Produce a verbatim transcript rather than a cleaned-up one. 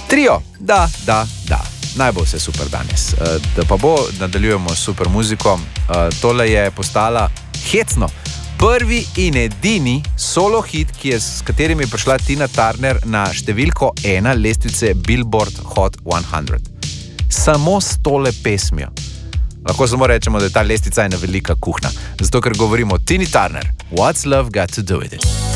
Trio, da, da, da. Naj bo vse super danes. Da pa bo, nadaljujemo s super muziko. Tole je postala hecno. Prvi in edini solo hit, ki je, s katerim je prišla Tina Turner na številko ena lestvice Billboard Hot sto. Samo s tole pesmijo. Lahko samo rečemo, da je ta lestvica ena velika kuhna. Zato, ker govorimo o Tini Turner. What's love got to do with it?